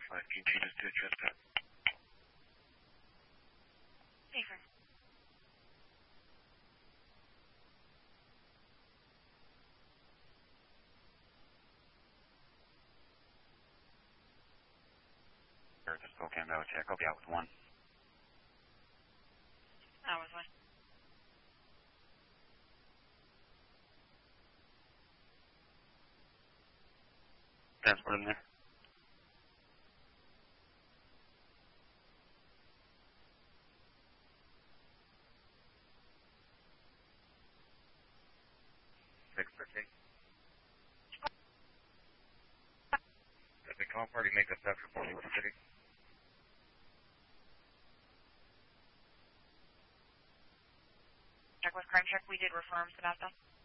5 continues to adjust that. Beaver. The Spokane Valley check. I'll be out with 1. Out with 1. Transport in there. Does the call party make a theft report in the city? Check with crime check. We did refer him to that, though.